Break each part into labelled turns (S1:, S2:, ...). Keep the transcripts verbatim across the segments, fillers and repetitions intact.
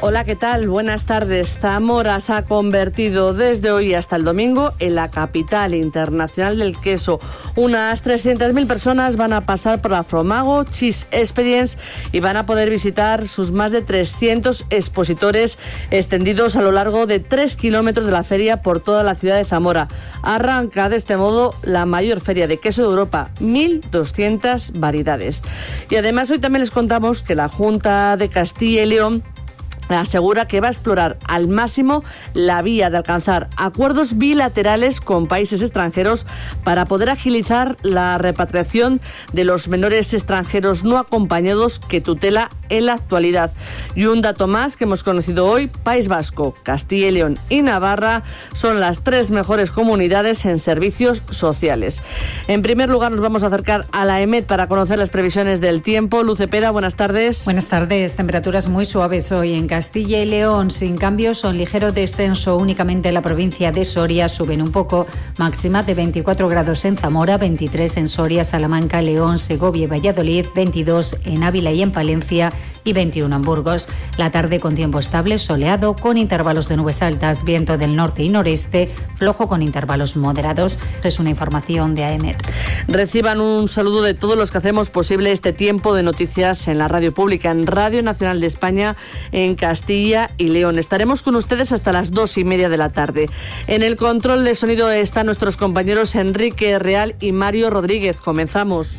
S1: Hola, ¿qué tal? Buenas tardes. Zamora se ha convertido desde hoy hasta el domingo en la capital internacional del queso. Unas trescientas mil personas van a pasar por la Fromago Cheese Experience y van a poder visitar sus más de trescientos expositores extendidos a lo largo de tres kilómetros de la feria por toda la ciudad de Zamora. Arranca de este modo la mayor feria de queso de Europa, mil doscientas variedades. Y además hoy también les contamos que la Junta de Castilla y León asegura que va a explorar al máximo la vía de alcanzar acuerdos bilaterales con países extranjeros para poder agilizar la repatriación de los menores extranjeros no acompañados que tutela en la actualidad. Y un dato más que hemos conocido hoy: País Vasco, Castilla y León y Navarra son las tres mejores comunidades en servicios sociales. En primer lugar, nos vamos a acercar a la EMET para conocer las previsiones del tiempo. Luz Cepeda, buenas tardes.
S2: Buenas tardes. Temperaturas muy suaves hoy en Castilla y León, sin cambios o un ligero descenso únicamente en la provincia de Soria. Suben un poco, máxima de veinticuatro grados en Zamora, veintitrés en Soria, Salamanca, León, Segovia y Valladolid, veintidós en Ávila y en Palencia y veintiuno en Burgos. La tarde con tiempo estable, soleado, con intervalos de nubes altas, viento del norte y noreste, flojo con intervalos moderados. Es una información de A E M E T.
S1: Reciban un saludo de todos los que hacemos posible este tiempo de noticias en la radio pública, en Radio Nacional de España, en Castilla y León. Estaremos con ustedes hasta las dos y media de la tarde. En el control de sonido están nuestros compañeros Enrique Real y Mario Rodríguez. Comenzamos.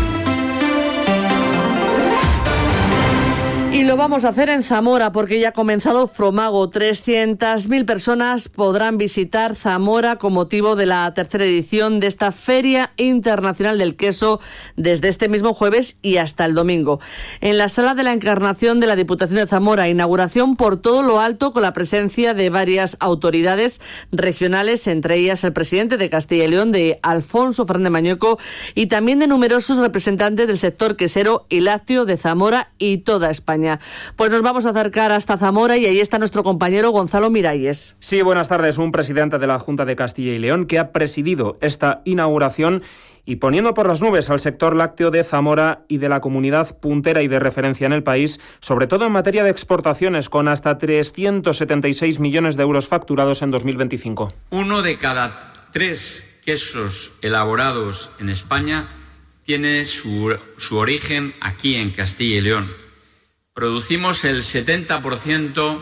S1: Y lo vamos a hacer en Zamora porque ya ha comenzado Fromago. trescientas mil personas podrán visitar Zamora con motivo de la tercera edición de esta Feria Internacional del Queso desde este mismo jueves y hasta el domingo. En la Sala de la Encarnación de la Diputación de Zamora, inauguración por todo lo alto con la presencia de varias autoridades regionales, entre ellas el presidente de Castilla y León, de Alfonso Fernández Mañueco, y también de numerosos representantes del sector quesero y lácteo de Zamora y toda España. Pues nos vamos a acercar hasta Zamora y ahí está nuestro compañero Gonzalo Miralles.
S3: Sí, buenas tardes. Un presidente de la Junta de Castilla y León que ha presidido esta inauguración y poniendo por las nubes al sector lácteo de Zamora y de la comunidad puntera y de referencia en el país, sobre todo en materia de exportaciones, con hasta trescientos setenta y seis millones de euros facturados en dos mil veinticinco.
S4: Uno de cada tres quesos elaborados en España tiene su, su origen aquí en Castilla y León. Producimos el setenta por ciento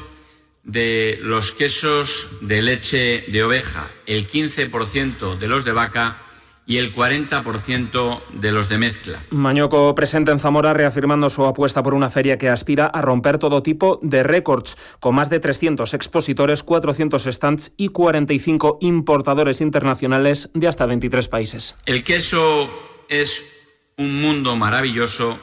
S4: de los quesos de leche de oveja, el quince por ciento de los de vaca y el cuarenta por ciento de los de mezcla.
S3: Mañueco presente en Zamora reafirmando su apuesta por una feria que aspira a romper todo tipo de récords, con más de trescientos expositores, cuatrocientos stands y cuarenta y cinco importadores internacionales de hasta veintitrés países.
S4: El queso es un mundo maravilloso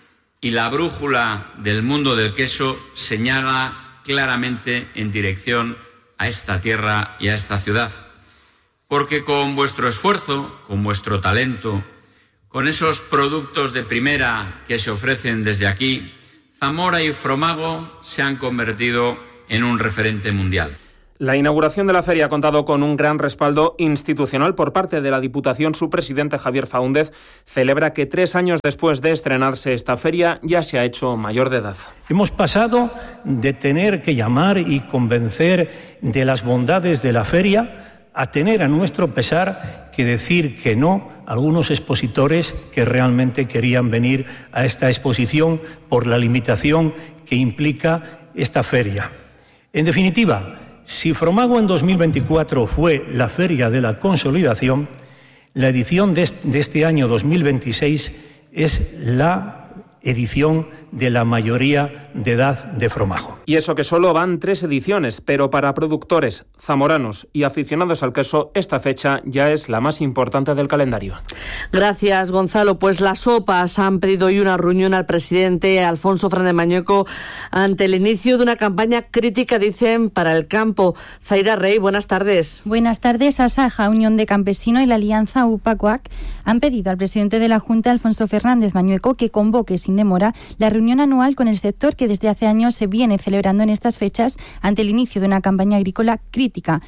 S4: y la brújula del mundo del queso señala claramente en dirección a esta tierra y a esta ciudad. Porque con vuestro esfuerzo, con vuestro talento, con esos productos de primera que se ofrecen desde aquí, Zamora y Fromago se han convertido en un referente mundial.
S3: La inauguración de la feria ha contado con un gran respaldo institucional por parte de la Diputación. Su presidente, Javier Faúndez, celebra que tres años después de estrenarse esta feria ya se ha hecho mayor de edad.
S5: Hemos pasado de tener que llamar y convencer de las bondades de la feria a tener a nuestro pesar que decir que no a algunos expositores que realmente querían venir a esta exposición por la limitación que implica esta feria. En definitiva, si Fromago en dos mil veinticuatro fue la feria de la consolidación, la edición de este año dos mil veintiséis es la edición de la mayoría de edad de Fromago.
S3: Y eso que solo van tres ediciones, pero para productores, zamoranos y aficionados al queso, esta fecha ya es la más importante del calendario.
S1: Gracias, Gonzalo. Pues las sopas han pedido hoy una reunión al presidente Alfonso Fernández Mañueco ante el inicio de una campaña crítica, dicen, para el campo. Zaira Rey, buenas tardes.
S6: Buenas tardes. Asaja, Unión de Campesinos y la Alianza U P A C U A C han pedido al presidente de la Junta, Alfonso Fernández Mañueco, que convoque sin demora la reunión anual con el sector que desde hace años se viene celebrando en estas fechas ante el inicio de una campaña agrícola crítica.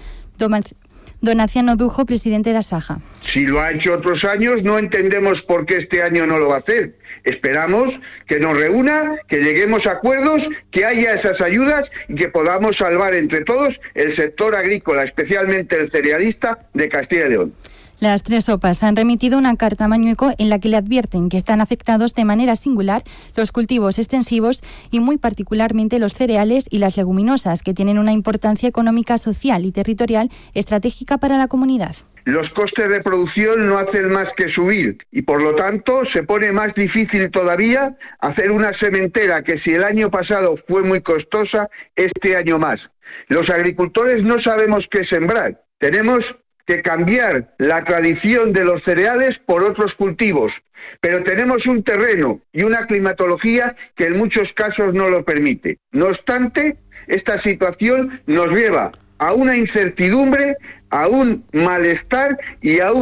S6: Donaciano Dujo, presidente de Asaja.
S7: Si lo ha hecho otros años, no entendemos por qué este año no lo va a hacer. Esperamos que nos reúna, que lleguemos a acuerdos, que haya esas ayudas y que podamos salvar entre todos el sector agrícola, especialmente el cerealista de Castilla y León.
S6: Las tres O P As han remitido una carta a Mañueco en la que le advierten que están afectados de manera singular los cultivos extensivos y muy particularmente los cereales y las leguminosas, que tienen una importancia económica, social y territorial estratégica para la comunidad.
S7: Los costes de producción no hacen más que subir y por lo tanto se pone más difícil todavía hacer una sementera que si el año pasado fue muy costosa, este año más. Los agricultores no sabemos qué sembrar. Tenemos que cambiar la tradición de los cereales por otros cultivos, pero tenemos un terreno y una climatología que en muchos casos no lo permite. No obstante, esta situación nos lleva a una incertidumbre, a un malestar y a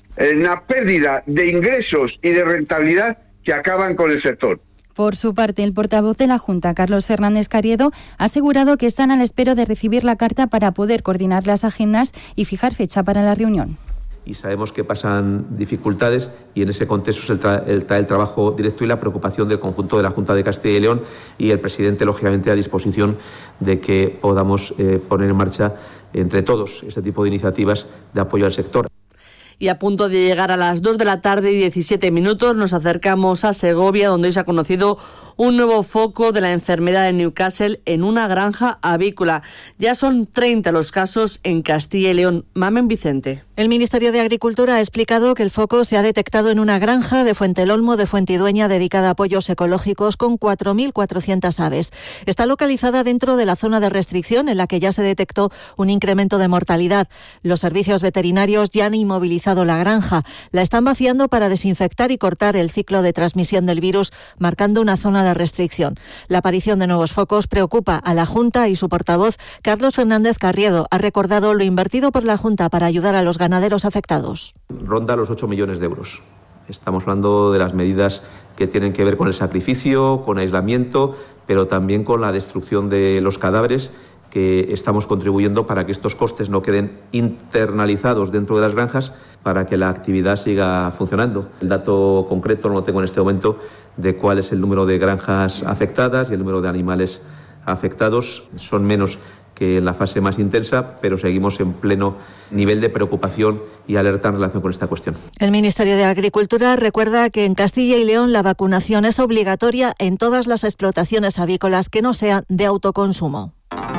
S7: una pérdida de ingresos y de rentabilidad que acaban con el sector.
S6: Por su parte, el portavoz de la Junta, Carlos Fernández Carriedo, ha asegurado que están a la espera de recibir la carta para poder coordinar las agendas y fijar fecha para la reunión.
S8: Y sabemos que pasan dificultades y en ese contexto está el, el, el trabajo directo y la preocupación del conjunto de la Junta de Castilla y León y el presidente, lógicamente, a disposición de que podamos eh, poner en marcha entre todos este tipo de iniciativas de apoyo al sector.
S1: Y a punto de llegar a las dos de la tarde y diecisiete minutos nos acercamos a Segovia, donde hoy se ha conocido un nuevo foco de la enfermedad de Newcastle en una granja avícola. Ya son treinta los casos en Castilla y León. Mamen Vicente.
S9: El Ministerio de Agricultura ha explicado que el foco se ha detectado en una granja de Fuentelolmo de Fuentidueña dedicada a pollos ecológicos con cuatro mil cuatrocientas aves. Está localizada dentro de la zona de restricción en la que ya se detectó un incremento de mortalidad. Los servicios veterinarios ya han inmovilizado la granja. La están vaciando para desinfectar y cortar el ciclo de transmisión del virus, marcando una zona de restricción. La aparición de nuevos focos preocupa a la Junta y su portavoz, Carlos Fernández Carriedo, ha recordado lo invertido por la Junta para ayudar a los ganaderos afectados.
S8: Ronda los ocho millones de euros. Estamos hablando de las medidas que tienen que ver con el sacrificio, con aislamiento, pero también con la destrucción de los cadáveres, que estamos contribuyendo para que estos costes no queden internalizados dentro de las granjas, para que la actividad siga funcionando. El dato concreto no lo tengo en este momento de cuál es el número de granjas afectadas y el número de animales afectados. Son menos que en la fase más intensa, pero seguimos en pleno nivel de preocupación y alerta en relación con esta cuestión.
S9: El Ministerio de Agricultura recuerda que en Castilla y León la vacunación es obligatoria en todas las explotaciones avícolas que no sean de autoconsumo.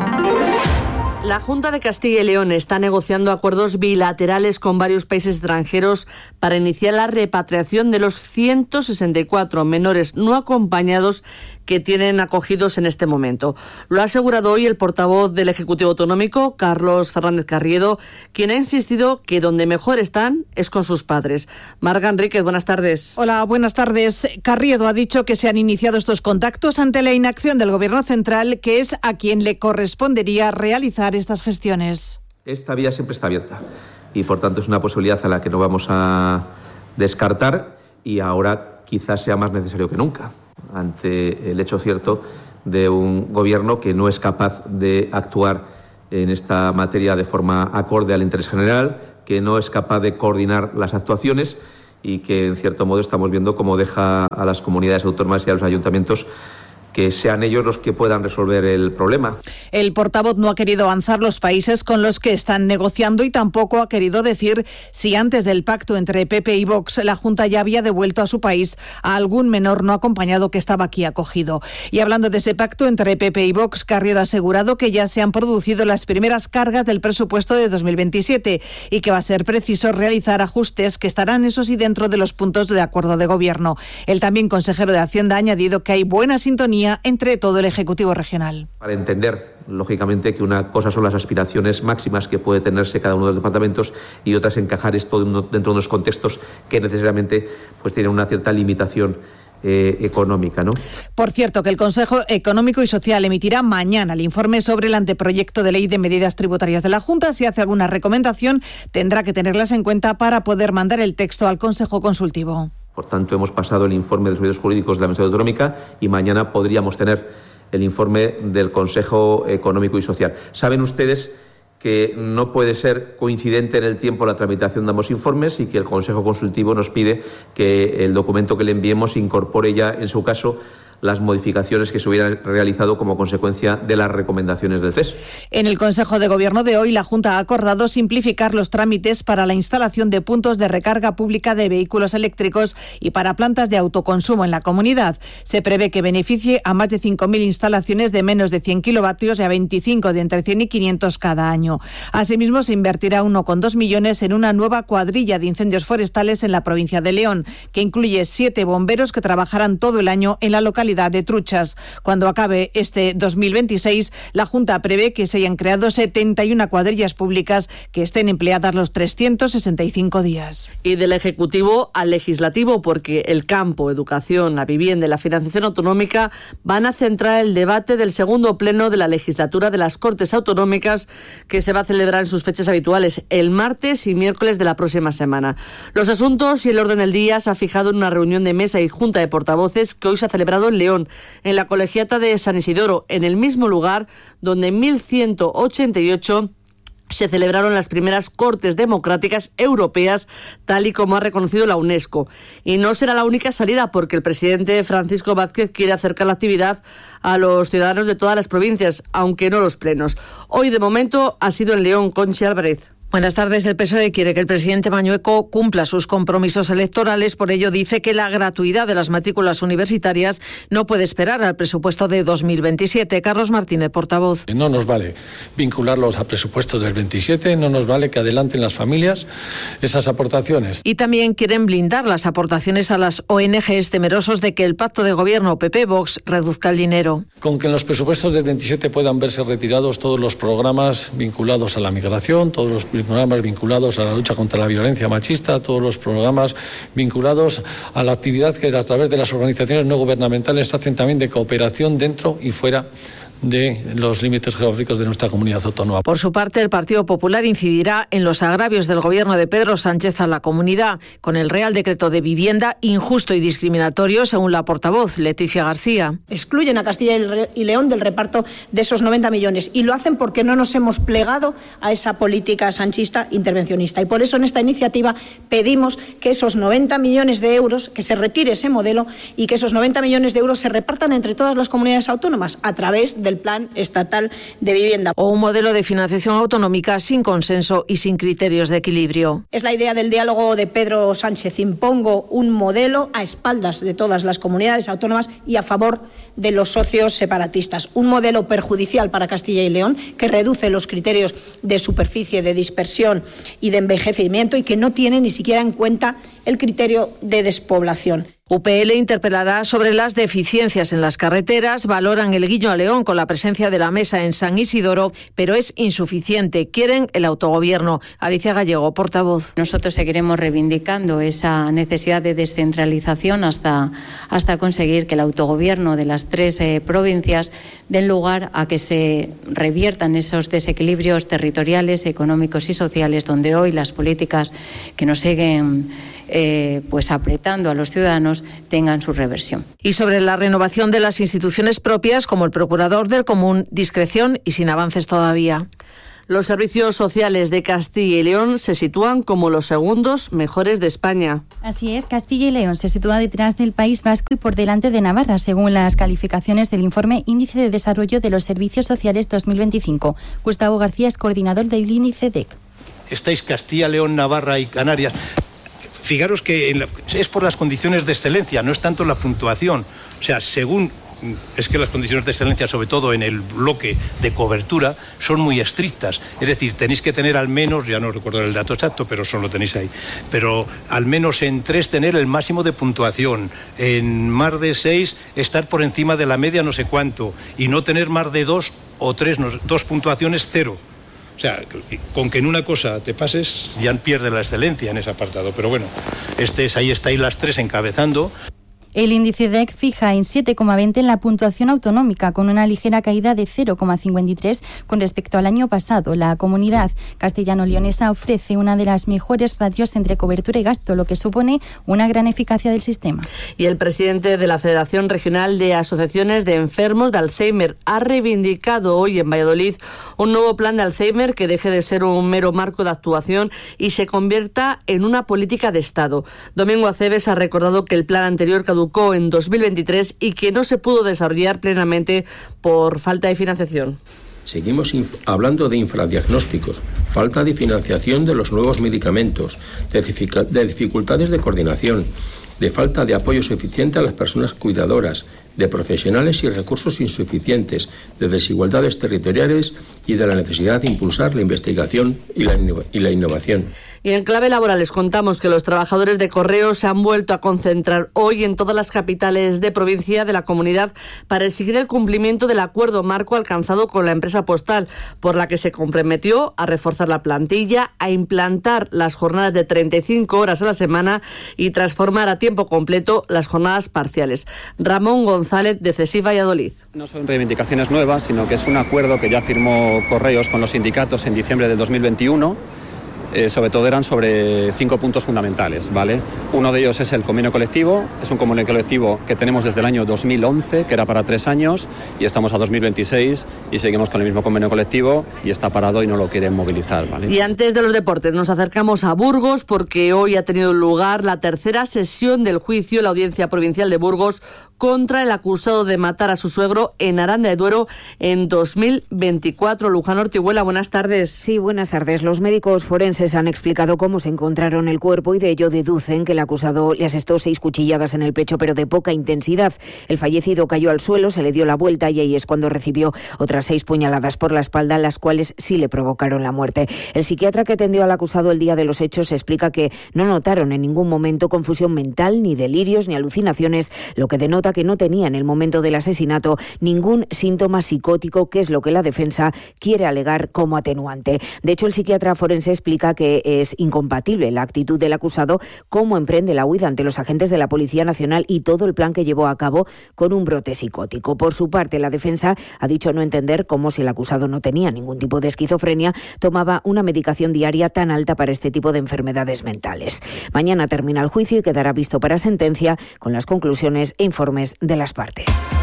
S1: La Junta de Castilla y León está negociando acuerdos bilaterales con varios países extranjeros para iniciar la repatriación de los ciento sesenta y cuatro menores no acompañados que tienen acogidos en este momento. Lo ha asegurado hoy el portavoz del Ejecutivo Autonómico, Carlos Fernández Carriedo, quien ha insistido que donde mejor están es con sus padres. Marga Enríquez, buenas tardes.
S10: Hola, buenas tardes. Carriedo ha dicho que se han iniciado estos contactos ante la inacción del Gobierno central, que es a quien le correspondería realizar estas gestiones.
S8: Esta vía siempre está abierta y, por tanto, es una posibilidad a la que no vamos a descartar y ahora quizás sea más necesario que nunca, ante el hecho cierto de un gobierno que no es capaz de actuar en esta materia de forma acorde al interés general, que no es capaz de coordinar las actuaciones y que, en cierto modo, estamos viendo cómo deja a las comunidades autónomas y a los ayuntamientos que sean ellos los que puedan resolver el problema.
S10: El portavoz no ha querido avanzar los países con los que están negociando y tampoco ha querido decir si antes del pacto entre P P y Vox la Junta ya había devuelto a su país a algún menor no acompañado que estaba aquí acogido. Y hablando de ese pacto entre P P y Vox, Carriedo ha asegurado que ya se han producido las primeras cargas del presupuesto de dos mil veintisiete y que va a ser preciso realizar ajustes que estarán, eso sí, dentro de los puntos de acuerdo de gobierno. El también consejero de Hacienda ha añadido que hay buena sintonía entre todo el Ejecutivo regional.
S8: Para entender, lógicamente, que una cosa son las aspiraciones máximas que puede tenerse cada uno de los departamentos y otras encajar esto dentro de unos contextos que necesariamente pues tienen una cierta limitación Eh, económica, ¿no?
S10: Por cierto, que el Consejo Económico y Social emitirá mañana el informe sobre el anteproyecto de ley de medidas tributarias de la Junta. Si hace alguna recomendación, tendrá que tenerlas en cuenta para poder mandar el texto al Consejo Consultivo.
S8: Por tanto, hemos pasado el informe de los servicios jurídicos de la Administración Autonómica y mañana podríamos tener el informe del Consejo Económico y Social. Saben ustedes que no puede ser coincidente en el tiempo la tramitación de ambos informes y que el Consejo Consultivo nos pide que el documento que le enviemos incorpore ya, en su caso, las modificaciones que se hubieran realizado como consecuencia de las recomendaciones del C E S.
S10: En el Consejo de Gobierno de hoy, la Junta ha acordado simplificar los trámites para la instalación de puntos de recarga pública de vehículos eléctricos y para plantas de autoconsumo en la comunidad. Se prevé que beneficie a más de cinco mil instalaciones de menos de cien kilovatios y a veinticinco de entre cien y quinientos cada año. Asimismo, se invertirá uno coma dos millones en una nueva cuadrilla de incendios forestales en la provincia de León, que incluye siete bomberos que trabajarán todo el año en la localidad de Truchas. Cuando acabe este dos mil veintiséis, la Junta prevé que se hayan creado setenta y una cuadrillas públicas que estén empleadas los trescientos sesenta y cinco días.
S1: Y del Ejecutivo al Legislativo, porque el campo, educación, la vivienda y la financiación autonómica van a centrar el debate del segundo pleno de la legislatura de las Cortes Autonómicas, que se va a celebrar en sus fechas habituales, el martes y miércoles de la próxima semana. Los asuntos y el orden del día se ha fijado en una reunión de mesa y junta de portavoces que hoy se ha celebrado en León, en la colegiata de San Isidoro, en el mismo lugar donde en mil ciento ochenta y ocho se celebraron las primeras Cortes Democráticas Europeas, tal y como ha reconocido la UNESCO. Y no será la única salida, porque el presidente Francisco Vázquez quiere acercar la actividad a los ciudadanos de todas las provincias, aunque no los plenos. Hoy, de momento, ha sido en León. Conchi Álvarez.
S11: Buenas tardes. El P S O E quiere que el presidente Mañueco cumpla sus compromisos electorales. Por ello, dice que la gratuidad de las matrículas universitarias no puede esperar al presupuesto de dos mil veintisiete. Carlos Martínez, portavoz.
S12: No nos vale vincularlos a presupuestos del veintisiete, no nos vale que adelanten las familias esas aportaciones.
S11: Y también quieren blindar las aportaciones a las O N Ges, temerosos de que el pacto de gobierno P P-Vox reduzca el dinero.
S12: Con que en los presupuestos del veintisiete puedan verse retirados todos los programas vinculados a la migración, todos los programas vinculados a la lucha contra la violencia machista, todos los programas vinculados a la actividad que a través de las organizaciones no gubernamentales hacen también de cooperación dentro y fuera de los límites geográficos de nuestra comunidad autónoma.
S11: Por su parte, el Partido Popular incidirá en los agravios del gobierno de Pedro Sánchez a la comunidad, con el Real Decreto de Vivienda injusto y discriminatorio, según la portavoz Leticia García.
S13: Excluyen a Castilla y León del reparto de esos noventa millones y lo hacen porque no nos hemos plegado a esa política sanchista intervencionista. Y por eso en esta iniciativa pedimos que esos noventa millones de euros, que se retire ese modelo y que esos noventa millones de euros se repartan entre todas las comunidades autónomas a través de del Plan Estatal de Vivienda.
S11: O un modelo de financiación autonómica sin consenso y sin criterios de equilibrio.
S13: Es la idea del diálogo de Pedro Sánchez. Impongo un modelo a espaldas de todas las comunidades autónomas y a favor de los socios separatistas. Un modelo perjudicial para Castilla y León que reduce los criterios de superficie, de dispersión y de envejecimiento y que no tiene ni siquiera en cuenta el criterio de despoblación.
S11: U P L interpelará sobre las deficiencias en las carreteras, valoran el guiño a León con la presencia de la mesa en San Isidoro, pero es insuficiente. Quieren el autogobierno. Alicia Gallego, portavoz.
S14: Nosotros seguiremos reivindicando esa necesidad de descentralización hasta, hasta conseguir que el autogobierno de las tres eh, provincias den lugar a que se reviertan esos desequilibrios territoriales, económicos y sociales, donde hoy las políticas que nos siguen Eh, pues apretando a los ciudadanos tengan su reversión.
S11: Y sobre la renovación de las instituciones propias, como el Procurador del Común, discreción y sin avances todavía.
S1: Los servicios sociales de Castilla y León se sitúan como los segundos mejores de España.
S6: Así es, Castilla y León se sitúa detrás del País Vasco y por delante de Navarra, según las calificaciones del informe Índice de Desarrollo de los Servicios Sociales dos mil veinticinco. Gustavo García es coordinador del índice D E C.
S15: Estáis Castilla, León, Navarra y Canarias. Fijaros que en la, es por las condiciones de excelencia, no es tanto la puntuación. O sea, según... Es que las condiciones de excelencia, sobre todo en el bloque de cobertura, son muy estrictas. Es decir, tenéis que tener al menos, ya no recuerdo el dato exacto, pero solo lo tenéis ahí, pero al menos en tres tener el máximo de puntuación. En más de seis estar por encima de la media no sé cuánto. Y no tener más de dos o tres, dos puntuaciones cero. O sea, con que en una cosa te pases, ya pierde la excelencia en ese apartado. Pero bueno, este es, ahí estáis las tres encabezando.
S6: El índice D E C fija en siete coma veinte en la puntuación autonómica, con una ligera caída de cero coma cincuenta y tres con respecto al año pasado. La comunidad castellano-leonesa ofrece una de las mejores ratios entre cobertura y gasto, lo que supone una gran eficacia del sistema.
S1: Y el presidente de la Federación Regional de Asociaciones de Enfermos de Alzheimer ha reivindicado hoy en Valladolid un nuevo plan de Alzheimer que deje de ser un mero marco de actuación y se convierta en una política de Estado. Domingo Aceves ha recordado que el plan anterior caducó en dos mil veintitrés y que no se pudo desarrollar plenamente por falta de financiación.
S16: Seguimos hablando de infradiagnósticos, falta de financiación de los nuevos medicamentos, de, de dificultades de coordinación, de falta de apoyo suficiente a las personas cuidadoras, de profesionales y recursos insuficientes, de desigualdades territoriales y de la necesidad de impulsar la investigación y la, y la innovación.
S1: Y en clave laboral les contamos que los trabajadores de Correos se han vuelto a concentrar hoy en todas las capitales de provincia de la comunidad para exigir el cumplimiento del acuerdo marco alcanzado con la empresa postal, por la que se comprometió a reforzar la plantilla, a implantar las jornadas de treinta y cinco horas a la semana y transformar a tiempo completo las jornadas parciales. Ramón González, de CESIF Valladolid.
S17: No son reivindicaciones nuevas, sino que es un acuerdo que ya firmó Correos con los sindicatos en diciembre de dos mil veintiuno. Eh, sobre todo eran sobre cinco puntos fundamentales, ¿vale? Uno de ellos es el convenio colectivo, es un convenio colectivo que tenemos desde el año dos mil once, que era para tres años, y estamos a dos mil veintiséis y seguimos con el mismo convenio colectivo y está parado y no lo quieren movilizar, ¿vale?
S1: Y antes de los deportes nos acercamos a Burgos porque hoy ha tenido lugar la tercera sesión del juicio en la Audiencia Provincial de Burgos contra el acusado de matar a su suegro en Aranda de Duero en dos mil veinticuatro. Luján Ortiguela, buenas tardes.
S18: Sí, buenas tardes. Los médicos forenses han explicado cómo se encontraron el cuerpo y de ello deducen que el acusado le asestó seis cuchilladas en el pecho, pero de poca intensidad. El fallecido cayó al suelo, se le dio la vuelta y ahí es cuando recibió otras seis puñaladas por la espalda, las cuales sí le provocaron la muerte. El psiquiatra que atendió al acusado el día de los hechos explica que no notaron en ningún momento confusión mental, ni delirios, ni alucinaciones, lo que denota que no tenía en el momento del asesinato ningún síntoma psicótico, que es lo que la defensa quiere alegar como atenuante. De hecho, el psiquiatra forense explica que es incompatible la actitud del acusado, cómo emprende la huida ante los agentes de la Policía Nacional y todo el plan que llevó a cabo con un brote psicótico. Por su parte, la defensa ha dicho no entender cómo, si el acusado no tenía ningún tipo de esquizofrenia, tomaba una medicación diaria tan alta para este tipo de enfermedades mentales. Mañana termina el juicio y quedará visto para sentencia con las conclusiones e informes de las partes.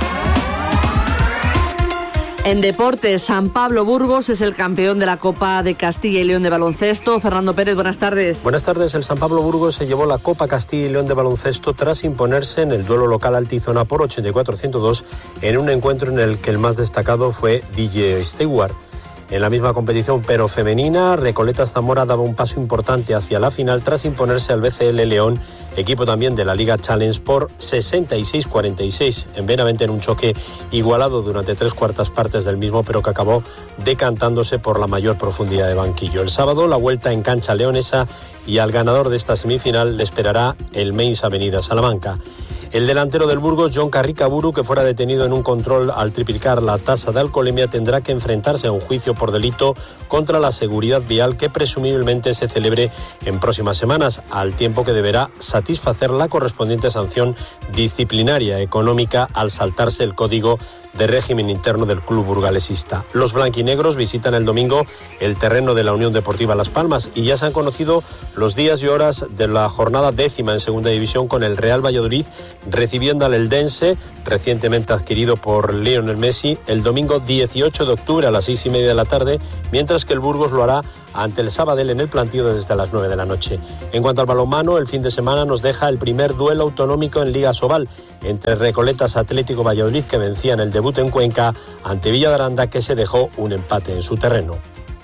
S1: En deportes, San Pablo Burgos es el campeón de la Copa de Castilla y León de baloncesto. Fernando Pérez, buenas tardes.
S19: Buenas tardes. El San Pablo Burgos se llevó la Copa Castilla y León de baloncesto tras imponerse en el duelo local Altizona por ochenta y cuatro a ciento dos en un encuentro en el que el más destacado fue D J Stewart. En la misma competición, pero femenina, Recoletas Zamora daba un paso importante hacia la final tras imponerse al B C L León, equipo también de la Liga Challenge, por sesenta y seis a cuarenta y seis en Benavente, en un choque igualado durante tres cuartas partes del mismo, pero que acabó decantándose por la mayor profundidad de banquillo. El sábado, la vuelta en cancha leonesa, y al ganador de esta semifinal le esperará el Meis Avenida Salamanca. El delantero del Burgos, John Carricaburu, que fuera detenido en un control al triplicar la tasa de alcoholemia, tendrá que enfrentarse a un juicio por delito contra la seguridad vial que presumiblemente se celebre en próximas semanas, al tiempo que deberá satisfacer la correspondiente sanción disciplinaria económica al saltarse el código de régimen interno del club burgalesista. Los blanquinegros visitan el domingo el terreno de la Unión Deportiva Las Palmas y ya se han conocido los días y horas de la jornada décima en segunda división, con el Real Valladolid recibiendo al Eldense, recientemente adquirido por Lionel Messi, el domingo dieciocho de octubre a las seis y media de la tarde, mientras que el Burgos lo hará ante el Sabadell en el Plantío desde las nueve de la noche. En cuanto al balonmano, el fin de semana nos deja el primer duelo autonómico en Liga Sobal entre Recoletas Atlético Valladolid, que vencía en el debut en Cuenca, ante Villa de Aranda, que se dejó un empate en su terreno.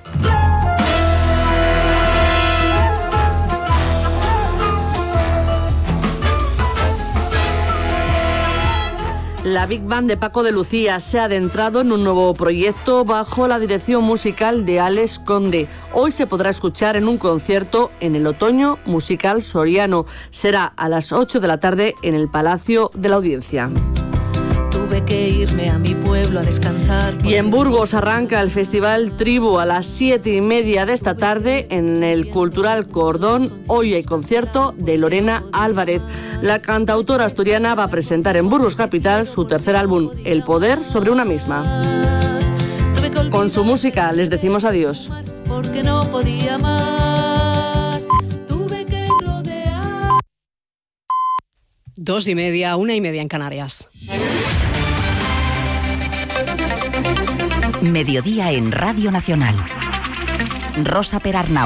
S1: La Big Band de Paco de Lucía se ha adentrado en un nuevo proyecto bajo la dirección musical de Alex Conde. Hoy se podrá escuchar en un concierto en el Otoño Musical Soriano. Será a las ocho de la tarde en el Palacio de la Audiencia.
S20: tuve que irme a mi pueblo a descansar.
S1: Y en Burgos arranca el Festival Tribu a las siete y media de esta tarde en el Cultural Cordón. Hoy hay concierto de Lorena Álvarez. La cantautora asturiana va a presentar en Burgos Capital su tercer álbum, El poder sobre una misma. Con su música les decimos adiós.
S20: Porque no podía más. Tuve que rodear.
S21: Dos y media, una y media en Canarias.
S22: Mediodía en Radio Nacional. Rosa Perarnau.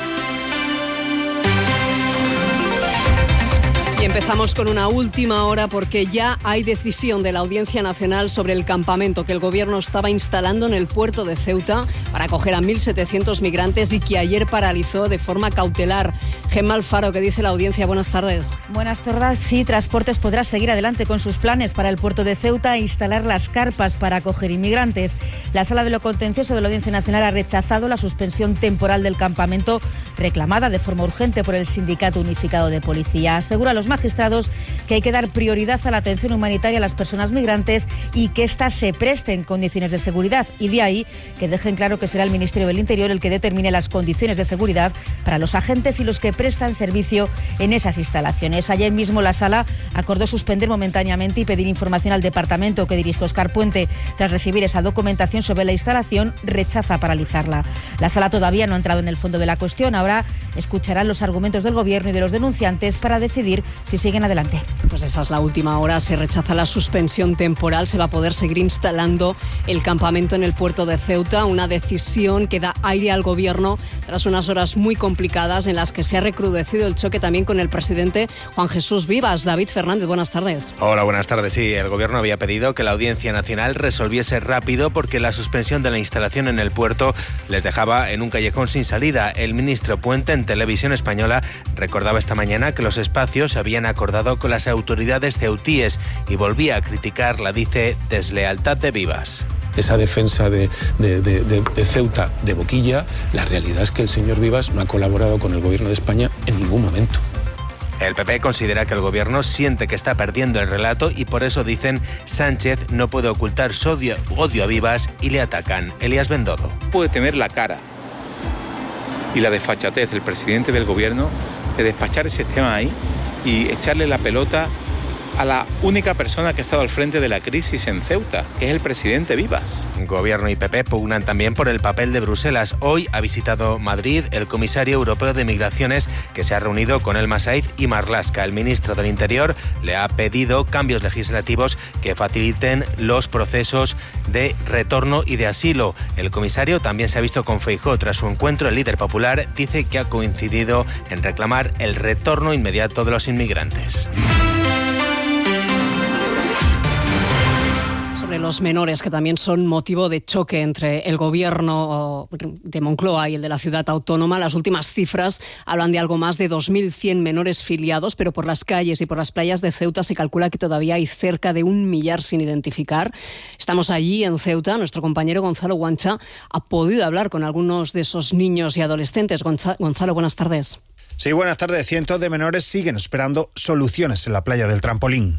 S21: Y empezamos con una última hora porque ya hay decisión de la Audiencia Nacional sobre el campamento que el Gobierno estaba instalando en el puerto de Ceuta para acoger a mil setecientos migrantes y que ayer paralizó de forma cautelar. Gemma Alfaro, ¿qué dice la Audiencia? Buenas tardes.
S23: Buenas tardes. Sí, Transportes podrá seguir adelante con sus planes para el puerto de Ceuta e instalar las carpas para acoger inmigrantes. La Sala de lo Contencioso de la Audiencia Nacional ha rechazado la suspensión temporal del campamento reclamada de forma urgente por el Sindicato Unificado de Policía. Asegura a los magistrados que hay que dar prioridad a la atención humanitaria a las personas migrantes y que éstas se presten condiciones de seguridad, y de ahí que dejen claro que será el Ministerio del Interior el que determine las condiciones de seguridad para los agentes y los que prestan servicio en esas instalaciones. Ayer mismo la Sala acordó suspender momentáneamente y pedir información al departamento que dirige Óscar Puente. Tras recibir esa documentación sobre la instalación, rechaza paralizarla. La Sala todavía no ha entrado en el fondo de la cuestión. Ahora escucharán los argumentos del Gobierno y de los denunciantes para decidir si siguen adelante.
S21: Pues esa es la última hora. Se rechaza la suspensión temporal. Se va a poder seguir instalando el campamento en el puerto de Ceuta. Una decisión que da aire al Gobierno tras unas horas muy complicadas en las que se ha recrudecido el choque también con el presidente Juan Jesús Vivas. David Fernández, buenas tardes.
S24: Hola, buenas tardes. Sí, el Gobierno había pedido que la Audiencia Nacional resolviese rápido porque la suspensión de la instalación en el puerto les dejaba en un callejón sin salida. El ministro Puente en Televisión Española recordaba esta mañana que los espacios se habían acordado con las autoridades ceutíes y volvía a criticar la, dice, deslealtad de Vivas.
S25: Esa defensa de, de, de, de, de Ceuta de boquilla, la realidad es que el señor Vivas no ha colaborado con el Gobierno de España en ningún momento.
S24: El P P considera que el Gobierno siente que está perdiendo el relato y por eso dicen Sánchez no puede ocultar su odio, odio a Vivas y le atacan. Elías Bendodo.
S26: Puede tener la cara y la desfachatez del presidente del Gobierno de despachar ese tema ahí y echarle la pelota a la única persona que ha estado al frente de la crisis en Ceuta, que es el presidente Vivas.
S24: Gobierno y P P pugnan también por el papel de Bruselas. Hoy ha visitado Madrid el comisario europeo de Migraciones, que se ha reunido con Elma Saiz y Marlaska. El ministro del Interior le ha pedido cambios legislativos que faciliten los procesos de retorno y de asilo. El comisario también se ha visto con Feijóo tras su encuentro. El líder popular dice que ha coincidido en reclamar el retorno inmediato de los inmigrantes.
S21: Sobre los menores, que también son motivo de choque entre el Gobierno de Moncloa y el de la ciudad autónoma. Las últimas cifras hablan de algo más de dos mil cien menores filiados, pero por las calles y por las playas de Ceuta se calcula que todavía hay cerca de un millar sin identificar. Estamos allí en Ceuta. Nuestro compañero Gonzalo Guancha ha podido hablar con algunos de esos niños y adolescentes. Gonzalo, buenas tardes.
S27: Sí, buenas tardes. Cientos de menores siguen esperando soluciones en la playa del Trampolín.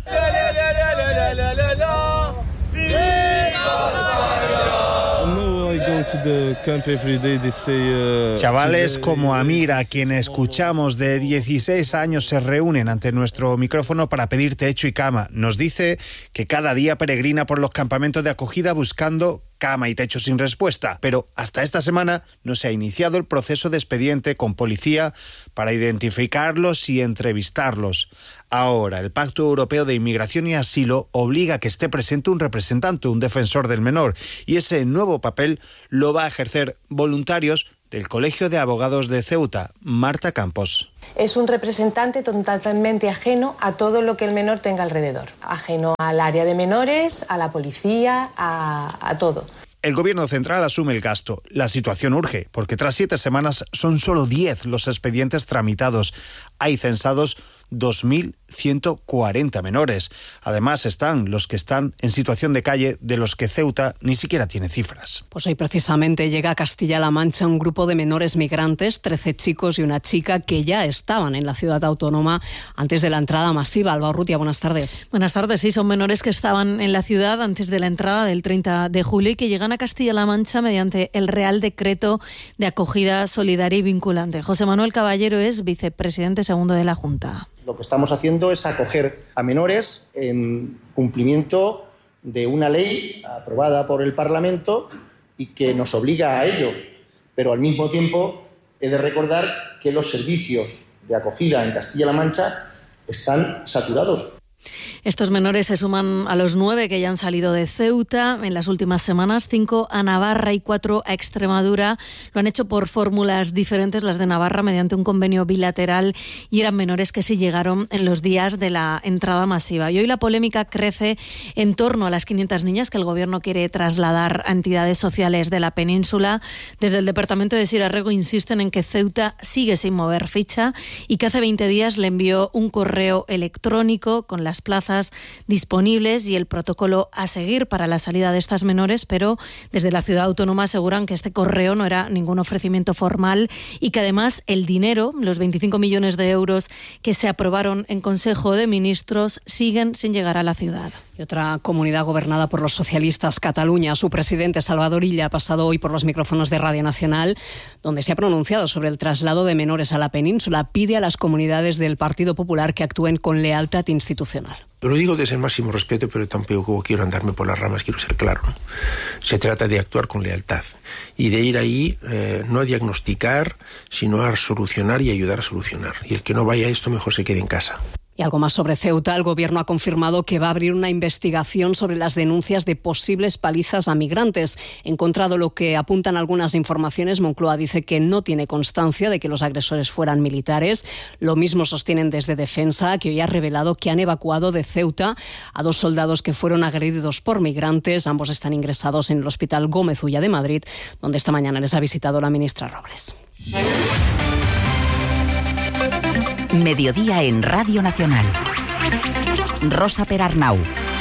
S27: Chavales como Amir, a quienes escuchamos, de dieciséis años, se reúnen ante nuestro micrófono para pedir techo y cama. Nos dice que cada día peregrina por los campamentos de acogida buscando cama y techo sin respuesta, pero hasta esta semana no se ha iniciado el proceso de expediente con policía para identificarlos y entrevistarlos. Ahora, el Pacto Europeo de Inmigración y Asilo obliga a que esté presente un representante, un defensor del menor, y ese nuevo papel lo va a ejercer voluntarios del Colegio de Abogados de Ceuta. Marta Campos.
S28: Es un representante totalmente ajeno a todo lo que el menor tenga alrededor, ajeno al área de menores, a la policía, a, a todo.
S27: El Gobierno central asume el gasto. La situación urge, porque tras siete semanas son solo diez los expedientes tramitados. Hay censados dos mil ciento cuarenta menores. Además están los que están en situación de calle, de los que Ceuta ni siquiera tiene cifras.
S21: Pues hoy precisamente llega a Castilla-La Mancha un grupo de menores migrantes, trece chicos y una chica que ya estaban en la ciudad autónoma antes de la entrada masiva. Alba Urrutia, buenas tardes.
S2: Buenas tardes, sí, son menores que estaban en la ciudad antes de la entrada del treinta de julio y que llegan a Castilla-La Mancha mediante el Real Decreto de Acogida Solidaria y Vinculante. José Manuel Caballero es vicepresidente segundo de la Junta.
S3: Lo que estamos haciendo es acoger a menores en cumplimiento de una ley aprobada por el Parlamento y que nos obliga a ello. Pero al mismo tiempo he de recordar que los servicios de acogida en Castilla-La Mancha están saturados.
S2: Estos menores se suman a los nueve que ya han salido de Ceuta en las últimas semanas, cinco a Navarra y cuatro a Extremadura. Lo han hecho por fórmulas diferentes, las de Navarra, mediante un convenio bilateral, y eran menores que sí llegaron en los días de la entrada masiva. Y hoy la polémica crece en torno a las quinientas niñas que el Gobierno quiere trasladar a entidades sociales de la península. Desde el Departamento de Sirarrego insisten en que Ceuta sigue sin mover ficha y que hace veinte días le envió un correo electrónico con las plazas disponibles y el protocolo a seguir para la salida de estas menores, pero desde la ciudad autónoma aseguran que este correo no era ningún ofrecimiento formal y que además el dinero, los veinticinco millones de euros que se aprobaron en Consejo de Ministros, siguen sin llegar a la ciudad.
S21: Y otra comunidad gobernada por los socialistas, Cataluña, su presidente Salvador Illa ha pasado hoy por los micrófonos de Radio Nacional, donde se ha pronunciado sobre el traslado de menores a la península. Pide a las comunidades del Partido Popular que actúen con lealtad institucional.
S25: Lo digo desde el máximo respeto, pero tampoco quiero andarme por las ramas, quiero ser claro, ¿no? Se trata de actuar con lealtad y de ir ahí eh, no a diagnosticar, sino a solucionar y ayudar a solucionar. Y el que no vaya a esto mejor se quede en casa.
S21: Y algo más sobre Ceuta. El Gobierno ha confirmado que va a abrir una investigación sobre las denuncias de posibles palizas a migrantes. Encontrado lo que apuntan algunas informaciones, Moncloa dice que no tiene constancia de que los agresores fueran militares. Lo mismo sostienen desde Defensa, que hoy ha revelado que han evacuado de Ceuta a dos soldados que fueron agredidos por migrantes. Ambos están ingresados en el Hospital Gómez Ulla de Madrid, donde esta mañana les ha visitado la ministra Robles.
S22: Mediodía en Radio Nacional. Rosa Perarnau.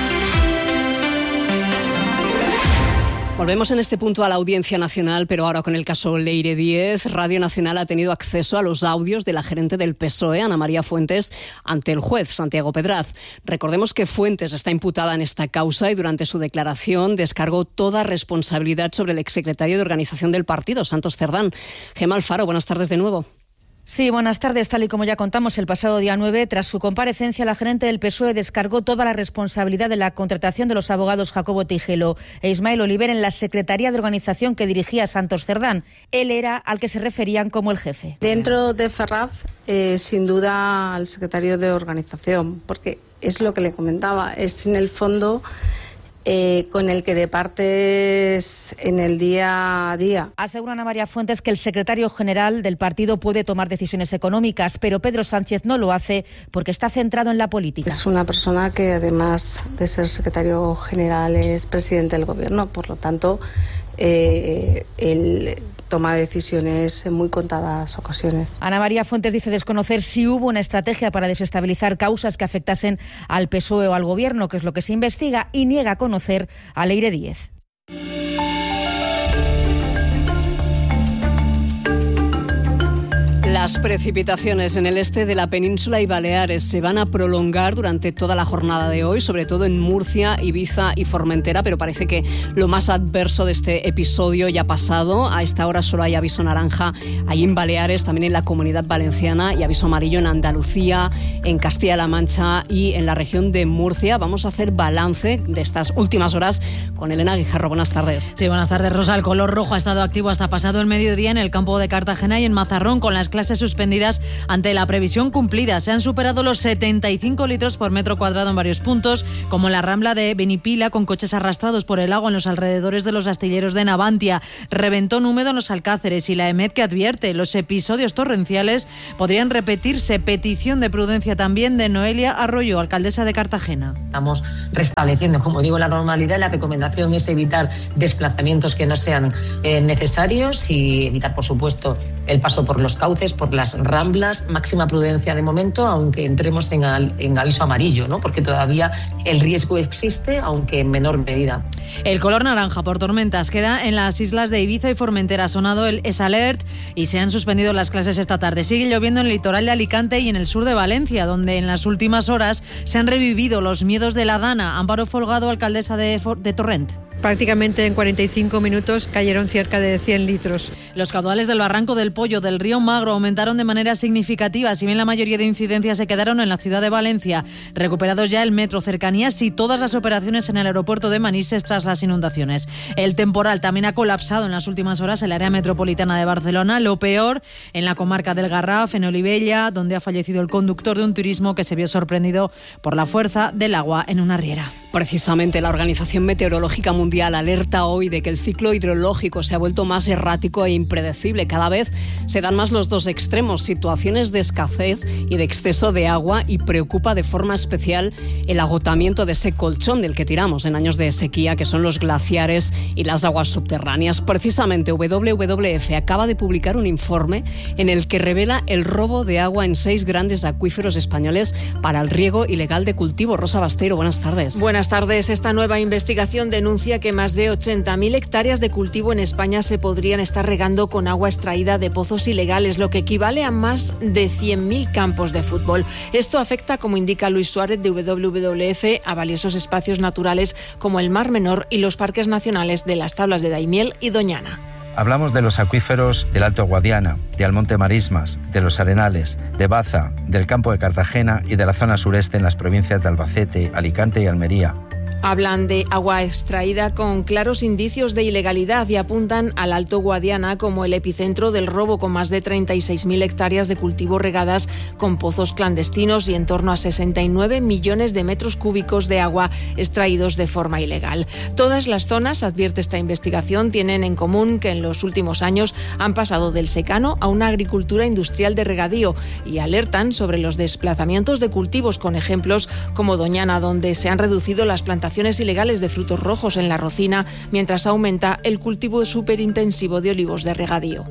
S21: Volvemos en este punto a la Audiencia Nacional, pero ahora con el caso Leire Díez. Radio Nacional ha tenido acceso a los audios de la gerente del P S O E, Ana María Fuentes, ante el juez Santiago Pedraz. Recordemos que Fuentes está imputada en esta causa y durante su declaración descargó toda responsabilidad sobre el exsecretario de Organización del partido, Santos Cerdán. Gemma Alfaro, buenas tardes de nuevo.
S23: Sí, buenas tardes. Tal y como ya contamos el pasado día nueve, tras su comparecencia, la gerente del P S O E descargó toda la responsabilidad de la contratación de los abogados Jacobo Tigelo e Ismael Oliver en la Secretaría de Organización que dirigía Santos Cerdán. Él era al que se referían como el jefe.
S4: Dentro de Ferraz, eh, sin duda al secretario de Organización, porque es lo que le comentaba, es en el fondo Eh, con el que departes en el día a día.
S23: Asegura Ana María Fuentes que el secretario general del partido puede tomar decisiones económicas, pero Pedro Sánchez no lo hace porque está centrado en la política.
S4: Es una persona que además de ser secretario general es presidente del gobierno, por lo tanto eh, él toma decisiones en muy contadas ocasiones.
S23: Ana María Fuentes dice desconocer si hubo una estrategia para desestabilizar causas que afectasen al P S O E o al gobierno, que es lo que se investiga, y niega conocer a Leire Díez.
S21: Las precipitaciones en el este de la península y Baleares se van a prolongar durante toda la jornada de hoy, sobre todo en Murcia, Ibiza y Formentera, pero parece que lo más adverso de este episodio ya ha pasado. A esta hora solo hay aviso naranja ahí en Baleares, también en la Comunidad Valenciana, y aviso amarillo en Andalucía, en Castilla-La Mancha y en la región de Murcia. Vamos a hacer balance de estas últimas horas con Elena Guijarro. Buenas tardes.
S5: Sí, buenas tardes, Rosa. El color rojo ha estado activo hasta pasado el mediodía en el campo de Cartagena y en Mazarrón, con las clases suspendidas ante la previsión cumplida. Se han superado los setenta y cinco litros por metro cuadrado en varios puntos, como en la Rambla de Benipila, con coches arrastrados por el agua en los alrededores de los astilleros de Navantia. Reventón húmedo en los Alcáceres, y la EMET que advierte los episodios torrenciales podrían repetirse. Petición de prudencia también de Noelia Arroyo, alcaldesa de Cartagena.
S7: Estamos restableciendo, como digo, la normalidad. La recomendación es evitar desplazamientos que no sean eh, necesarios y evitar, por supuesto, el paso por los cauces, por las ramblas, máxima prudencia de momento, aunque entremos en, al, en aviso amarillo, ¿no? Porque todavía el riesgo existe, aunque en menor medida.
S5: El color naranja por tormentas queda en las islas de Ibiza y Formentera. Ha sonado el S-Alert y se han suspendido las clases esta tarde. Sigue lloviendo en el litoral de Alicante y en el sur de Valencia, donde en las últimas horas se han revivido los miedos de la Dana. Amparo Folgado, alcaldesa de, de Torrent.
S8: Prácticamente en cuarenta y cinco minutos cayeron cerca de cien litros.
S5: Los caudales del Barranco del Pollo del río Magro aumentaron de manera significativa, si bien la mayoría de incidencias se quedaron en la ciudad de Valencia. Recuperados ya el metro, cercanías y todas las operaciones en el aeropuerto de Manises tras las inundaciones. El temporal también ha colapsado en las últimas horas el área metropolitana de Barcelona. Lo peor en la comarca del Garraf, en Olivella, donde ha fallecido el conductor de un turismo que se vio sorprendido por la fuerza del agua en una riera.
S21: Precisamente la Organización Meteorológica Mundial alerta hoy de que el ciclo hidrológico se ha vuelto más errático e impredecible. Cada vez se dan más los dos extremos, situaciones de escasez y de exceso de agua, y preocupa de forma especial el agotamiento de ese colchón del que tiramos en años de sequía, que son los glaciares y las aguas subterráneas. Precisamente W W F acaba de publicar un informe en el que revela el robo de agua en seis grandes acuíferos españoles para el riego ilegal de cultivo. Rosa Bastero, buenas tardes.
S9: Buenas tardes. Esta nueva investigación denuncia que más de ochenta mil hectáreas de cultivo en España se podrían estar regando con agua extraída de pozos ilegales, lo que equivale a más de cien mil campos de fútbol. Esto afecta, como indica Luis Suárez de W W F, a valiosos espacios naturales como el Mar Menor y los parques nacionales de las Tablas de Daimiel y Doñana.
S10: Hablamos de los acuíferos del Alto Guadiana, de Almonte Marismas, de los Arenales, de Baza, del campo de Cartagena y de la zona sureste en las provincias de Albacete, Alicante y Almería.
S9: Hablan de agua extraída con claros indicios de ilegalidad y apuntan al Alto Guadiana como el epicentro del robo, con más de treinta y seis mil hectáreas de cultivo regadas con pozos clandestinos y en torno a sesenta y nueve millones de metros cúbicos de agua extraídos de forma ilegal. Todas las zonas, advierte esta investigación, tienen en común que en los últimos años han pasado del secano a una agricultura industrial de regadío, y alertan sobre los desplazamientos de cultivos, con ejemplos como Doñana, donde se han reducido las plantaciones ilegales de frutos rojos en la Rocina, mientras aumenta el cultivo superintensivo de olivos de regadío.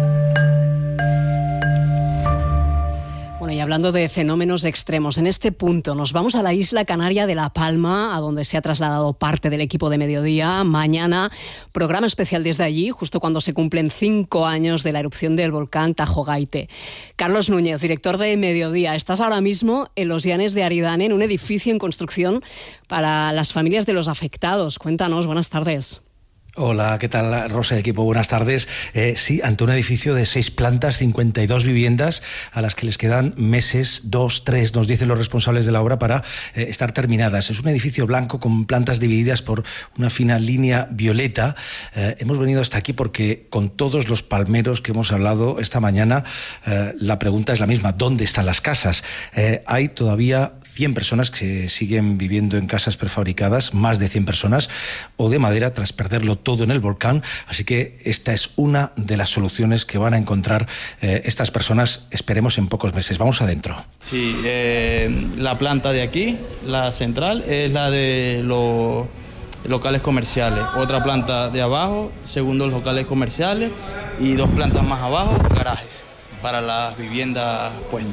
S21: Bueno, y hablando de fenómenos extremos, en este punto nos vamos a la isla canaria de La Palma, a donde se ha trasladado parte del equipo de Mediodía. Mañana, programa especial desde allí, justo cuando se cumplen cinco años de la erupción del volcán Tajo Gaite. Carlos Núñez, director de Mediodía, estás ahora mismo en los Llanes de Aridane, en un edificio en construcción para las familias de los afectados. Cuéntanos, buenas tardes.
S11: Hola, ¿qué tal, Rosa de equipo? Buenas tardes. Eh, sí, ante un edificio de seis plantas, cincuenta y dos viviendas, a las que les quedan meses, dos, tres, nos dicen los responsables de la obra, para eh, estar terminadas. Es un edificio blanco con plantas divididas por una fina línea violeta. Eh, hemos venido hasta aquí porque con todos los palmeros que hemos hablado esta mañana, eh, la pregunta es la misma: ¿dónde están las casas? Eh, hay todavía cien personas que siguen viviendo en casas prefabricadas, más de cien personas, o de madera, tras perderlo todo en el volcán. Así que esta es una de las soluciones que van a encontrar eh, estas personas, esperemos, en pocos meses. Vamos adentro.
S12: Sí, eh, la planta de aquí, la central, es la de los locales comerciales. Otra planta de abajo, segundos locales comerciales, y dos plantas más abajo, garajes para las viviendas puestas.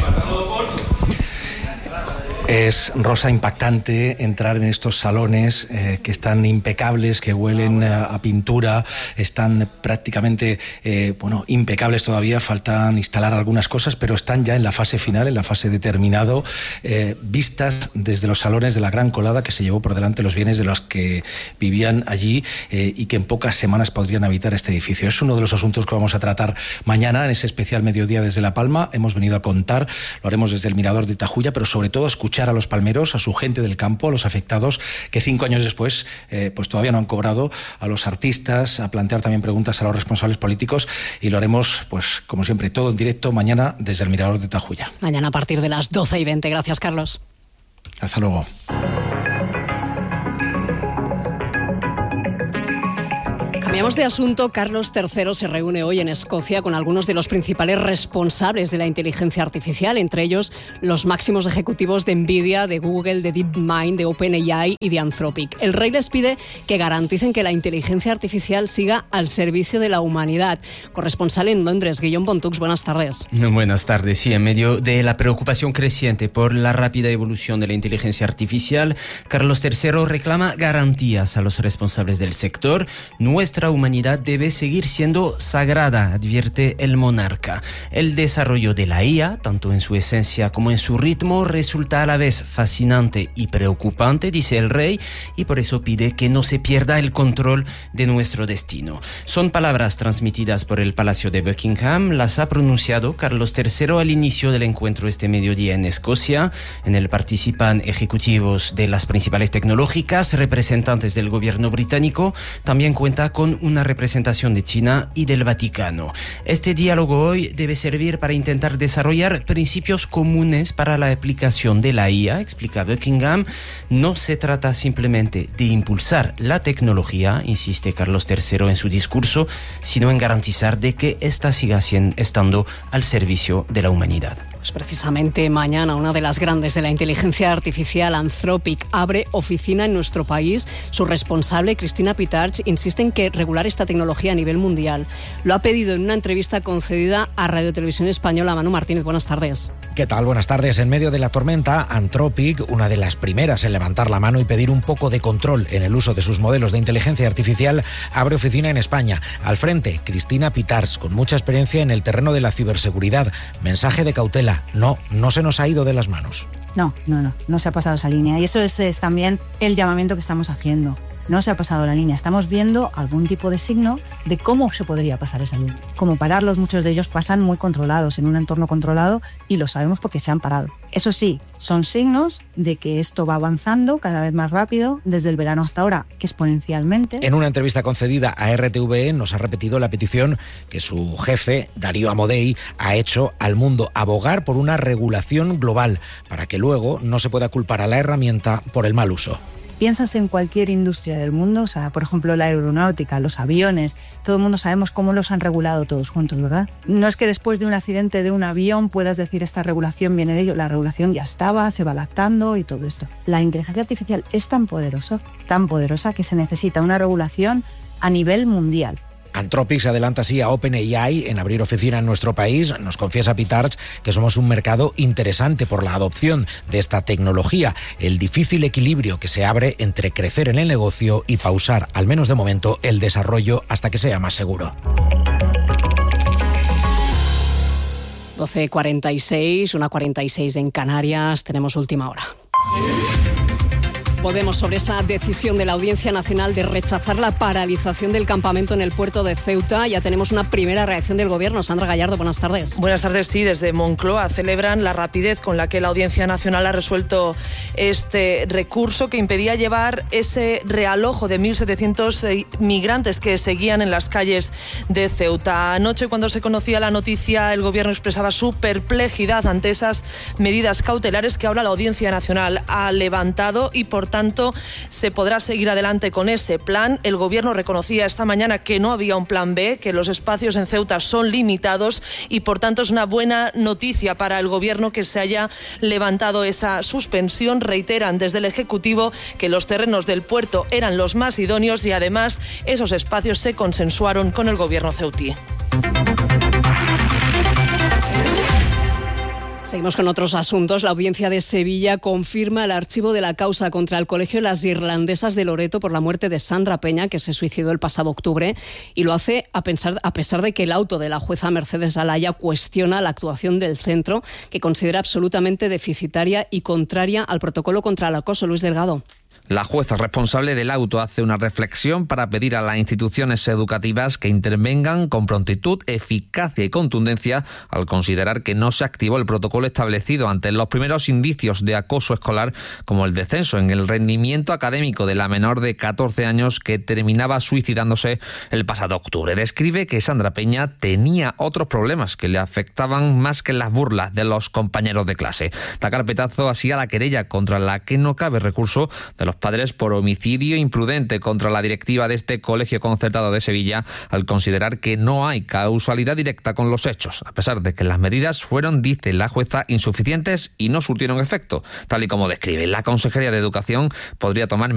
S11: Es, Rosa, impactante entrar en estos salones eh, que están impecables, que huelen a, a pintura, están prácticamente eh, bueno, impecables todavía, faltan instalar algunas cosas, pero están ya en la fase final, en la fase de terminado, eh, vistas desde los salones de la gran colada que se llevó por delante los bienes de los que vivían allí eh, y que en pocas semanas podrían habitar este edificio. Es uno de los asuntos que vamos a tratar mañana en ese especial Mediodía desde La Palma. Hemos venido a contar, lo haremos desde el Mirador de Tajuya, pero sobre todo a escuchar a los palmeros, a su gente del campo, a los afectados, que cinco años después eh, pues todavía no han cobrado, a los artistas, a plantear también preguntas a los responsables políticos, y lo haremos, pues como siempre, todo en directo mañana desde el Mirador de Tajuya.
S21: Mañana a partir de las doce y veinte. Gracias, Carlos.
S11: Hasta luego.
S21: Cambiamos de asunto. Carlos tercero se reúne hoy en Escocia con algunos de los principales responsables de la inteligencia artificial, entre ellos los máximos ejecutivos de Nvidia, de Google, de DeepMind, de OpenAI y de Anthropic. El rey les pide que garanticen que la inteligencia artificial siga al servicio de la humanidad. Corresponsal en Londres, Guillaume Pontux, buenas tardes.
S6: Buenas tardes. Sí, en medio de la preocupación creciente por la rápida evolución de la inteligencia artificial, Carlos tercero reclama garantías a los responsables del sector. Nuestra Nuestra humanidad debe seguir siendo sagrada, advierte el monarca. El desarrollo de la I A, tanto en su esencia como en su ritmo, resulta a la vez fascinante y preocupante, dice el rey, y por eso pide que no se pierda el control de nuestro destino. Son palabras transmitidas por el Palacio de Buckingham, las ha pronunciado Carlos tercero al inicio del encuentro este mediodía en Escocia. En él participan ejecutivos de las principales tecnológicas, representantes del gobierno británico, también cuenta con una representación de China y del Vaticano. Este diálogo hoy debe servir para intentar desarrollar principios comunes para la aplicación de la I A, explica Buckingham. No se trata simplemente de impulsar la tecnología, insiste Carlos tercero en su discurso, sino en garantizar de que ésta siga estando al servicio de la humanidad.
S21: Pues precisamente mañana una de las grandes de la inteligencia artificial, Anthropic, abre oficina en nuestro país. Su responsable, Cristina Pitarch, insiste en que regular esta tecnología a nivel mundial. Lo ha pedido en una entrevista concedida a Radio Televisión Española. Manu Martínez, buenas tardes.
S13: ¿Qué tal? Buenas tardes. En medio de la tormenta, Anthropic, una de las primeras en levantar la mano y pedir un poco de control en el uso de sus modelos de inteligencia artificial, abre oficina en España. Al frente, Cristina Pitarch, con mucha experiencia en el terreno de la ciberseguridad. Mensaje de cautela. No, no se nos ha ido de las manos.
S14: No, no, no, no se ha pasado esa línea. Y eso es, es también el llamamiento que estamos haciendo. No se ha pasado la línea. Estamos viendo algún tipo de signo de cómo se podría pasar esa línea. Como pararlos, muchos de ellos pasan muy controlados, en un entorno controlado, y lo sabemos porque se han parado. Eso sí, son signos de que esto va avanzando cada vez más rápido, desde el verano hasta ahora, que exponencialmente.
S13: En una entrevista concedida a R T V E nos ha repetido la petición que su jefe, Darío Amodei, ha hecho al mundo: abogar por una regulación global, para que luego no se pueda culpar a la herramienta por el mal uso.
S14: Piensas en cualquier industria del mundo, o sea, por ejemplo, la aeronáutica, los aviones, todo el mundo sabemos cómo los han regulado todos juntos, ¿verdad? No es que después de un accidente de un avión puedas decir esta regulación viene de ello, la regulación ya estaba, se va adaptando y todo esto. La inteligencia artificial es tan poderosa, tan poderosa que se necesita una regulación a nivel mundial.
S13: Anthropic se adelanta así a OpenAI en abrir oficina en nuestro país. Nos confiesa Pitarch que somos un mercado interesante por la adopción de esta tecnología. El difícil equilibrio que se abre entre crecer en el negocio y pausar, al menos de momento, el desarrollo hasta que sea más seguro.
S21: doce cuarenta y seis, una cuarenta y seis en Canarias. Tenemos última hora. Volvemos sobre esa decisión de la Audiencia Nacional de rechazar la paralización del campamento en el puerto de Ceuta. Ya tenemos una primera reacción del Gobierno. Sandra Gallardo, buenas tardes.
S15: Buenas tardes, sí. Desde Moncloa celebran la rapidez con la que la Audiencia Nacional ha resuelto este recurso que impedía llevar ese realojo de mil setecientos migrantes que seguían en las calles de Ceuta. Anoche, cuando se conocía la noticia, el Gobierno expresaba su perplejidad ante esas medidas cautelares que ahora la Audiencia Nacional ha levantado y, por tanto, se podrá seguir adelante con ese plan. El Gobierno reconocía esta mañana que no había un plan B, que los espacios en Ceuta son limitados y, por tanto, es una buena noticia para el Gobierno que se haya levantado esa suspensión. Reiteran desde el Ejecutivo que los terrenos del puerto eran los más idóneos y, además, esos espacios se consensuaron con el Gobierno ceutí.
S21: Seguimos con otros asuntos. La Audiencia de Sevilla confirma el archivo de la causa contra el Colegio de las Irlandesas de Loreto por la muerte de Sandra Peña, que se suicidó el pasado octubre, y lo hace a, pensar, a pesar de que el auto de la jueza Mercedes Alaya cuestiona la actuación del centro, que considera absolutamente deficitaria y contraria al protocolo contra el acoso. Luis Delgado.
S16: La jueza responsable del auto hace una reflexión para pedir a las instituciones educativas que intervengan con prontitud, eficacia y contundencia al considerar que no se activó el protocolo establecido ante los primeros indicios de acoso escolar, como el descenso en el rendimiento académico de la menor de catorce años que terminaba suicidándose el pasado octubre. Describe que Sandra Peña tenía otros problemas que le afectaban más que las burlas de los compañeros de clase. Da carpetazo así a la querella contra la que no cabe recurso de los padres por homicidio imprudente contra la directiva de este colegio concertado de Sevilla, al considerar que no hay causalidad directa con los hechos, a pesar de que las medidas fueron, dice la jueza, insuficientes y no surtieron efecto. Tal y como describe la Consejería de Educación, podría tomar